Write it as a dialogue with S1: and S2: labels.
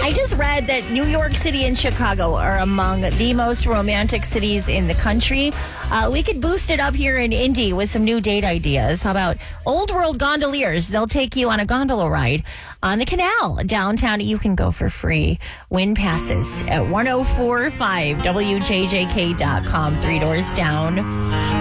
S1: I just read that New York City and Chicago are among the most romantic cities in the country. We could boost it up here in Indy with some new date ideas. How about Old World Gondoliers? They'll take you on a gondola ride on the canal downtown. You can go for free. Win passes at 1045WJJK.com. 3 doors down.